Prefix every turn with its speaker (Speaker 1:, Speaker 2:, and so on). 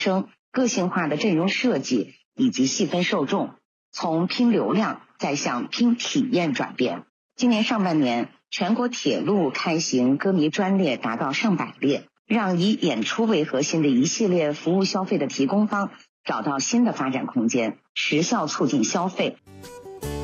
Speaker 1: 升个性化的阵容设计以及细分受众，从拼流量再向拼体验转变。今年上半年，全国铁路开行歌迷专列达到上百列，让以演出为核心的一系列服务消费的提供方找到新的发展空间，实效促进消费。